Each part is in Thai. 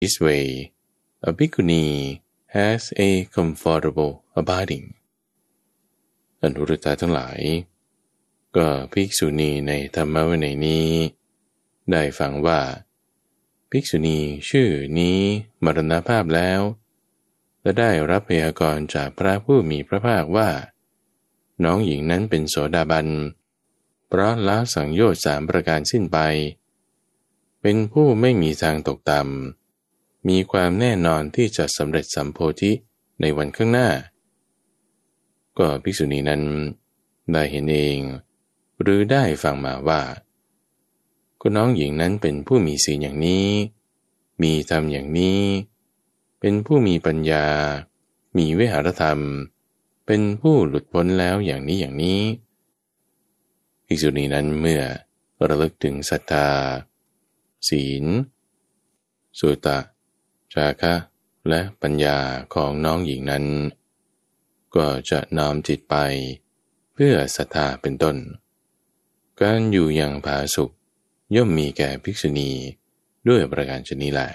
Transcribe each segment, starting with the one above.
This way, a bhikkhuni has a comfortable abiding. อนุรุตตะทั้งหลายก็ภิกษุณีในธรรมวินัยนี้ได้ฟังว่าภิกษุณีชื่อนี้มรณภาพแล้วและได้รับพยากรณ์จากพระผู้มีพระภาคว่าน้องหญิงนั้นเป็นโสดาบันเพราะละสังโยชน์3ประการสิ้นไปเป็นผู้ไม่มีทางตกต่ำมีความแน่นอนที่จะสำเร็จสัมโพธิในวันข้างหน้าก็ภิกษุณีนั้นได้เห็นเองหรือได้ฟังมาว่าก็น้องหญิงนั้นเป็นผู้มีศีลอย่างนี้มีธรรมอย่างนี้เป็นผู้มีปัญญามีวิหารธรรมเป็นผู้หลุดพ้นแล้วอย่างนี้อย่างนี้ภิกษุณีนั้นเมื่อระลึกถึงศรัทธาศีลสุตะจาคะและปัญญาของน้องหญิงนั้นก็จะน้อมจิตไปเพื่อศรัทธาเป็นต้นการอยู่อย่างผาสุกย่อมมีแก่ภิกษุณีด้วยประการชนี้แล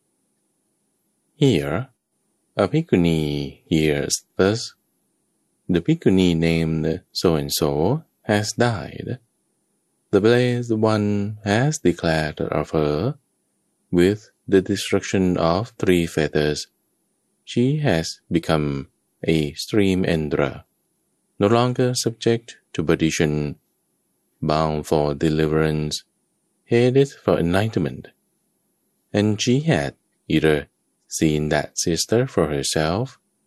Here, a bhikkhuni hears thus, the bhikkhuni named so-and-so has died. The blessed one has declared of her, with the destruction of 3 fetters, she has become a stream enterer, no longer subject to perdition, bound for deliverance, headed for enlightenment. And she had either seen that sister for herself,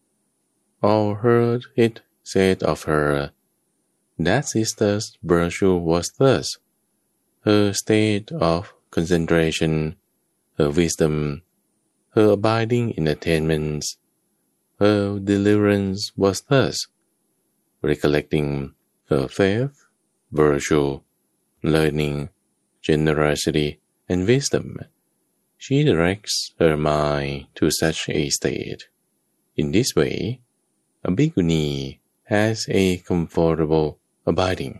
or heard it said of her, that sister's virtue was thus, her state of concentration, her wisdom, her abiding in attainments, her deliverance was thus, recollecting her faith, virtue, learning, generosity, and wisdom, she directs her mind to such a state. In this way, a bhikkhuni has a comfortable abiding.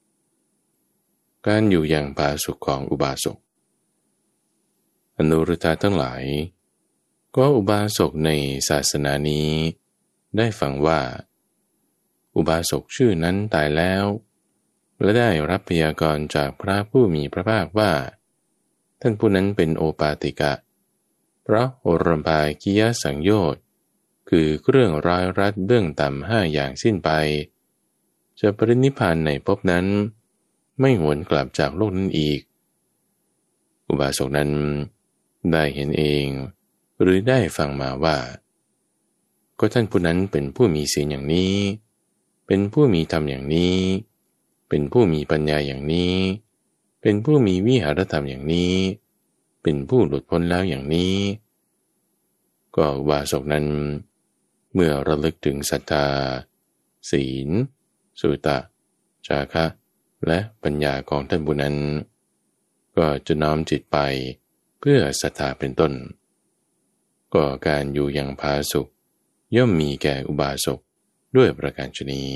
การอยู่อย่างผาสุกของอุบาสกอนุรุตตะทั้งหลายก็อุบาสกในศาสนานี้ได้ฟังว่าอุบาสกชื่อนั้นตายแล้วและได้รับพยากรณ์จากพระผู้มีพระภาคว่าท่านผู้นั้นเป็นโอปาติกะเพราะโอรัมภากิยสังโยชน์คือเครื่องร้อยรัดเบื้องต่ำ5อย่างสิ้นไปจะปรินิพพานในภพนั้นไม่หวนกลับจากโลกนั้นอีกอุบาสกนั้นได้เห็นเองหรือได้ฟังมาว่าก็ท่านผู้นั้นเป็นผู้มีศีลอย่างนี้เป็นผู้มีธรรมอย่างนี้เป็นผู้มีปัญญาอย่างนี้เป็นผู้มีวิหารธรรมอย่างนี้เป็นผู้หลุดพ้นแล้วอย่างนี้ก็อุบาสกนั้นเมื่อระลึกถึงศรัทธาศีลสุตะจาคะและปัญญาของท่านผู้นั้นก็จะน้อมจิตไปเพื่อศรัทธาเป็นต้นก็การอยู่อย่างผาสุกย่อมมีแก่อุบาสกด้วยประการฉนี้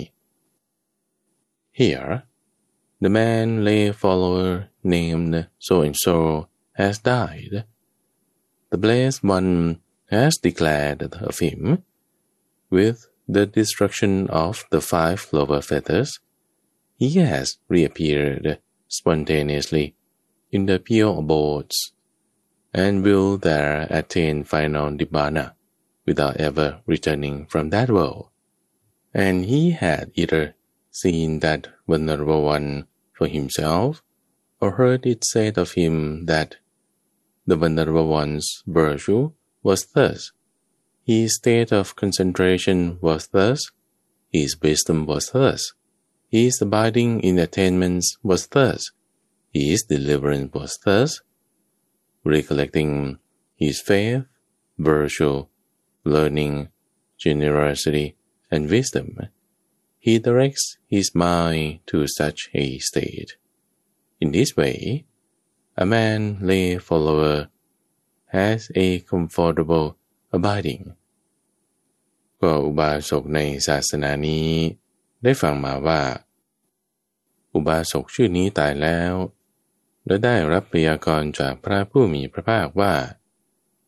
Here, the man lay follower named so-and-so has died. The blessed one has declared of him, with the destruction of the 5 lower fetters, he has reappeared spontaneously in the pure abodes, and will there attain final nibbana without ever returning from that world. And he had either seen that venerable one for himself, or heard it said of him that the venerable one's virtue was thus, his state of concentration was thus, his wisdom was thus, his abiding in attainments was thus, his deliverance was thus, recollecting his faith, virtue, learning, generosity, and wisdom, he directs his mind to such a state. In this way, a man lay follower has a comfortable abiding. ก็อุบาสกในศาสนานี้ได้ฟังมาว่าอุบาสกชื่อนี้ตายแล้วและได้รับพยากรณ์จากพระผู้มีพระภาคว่า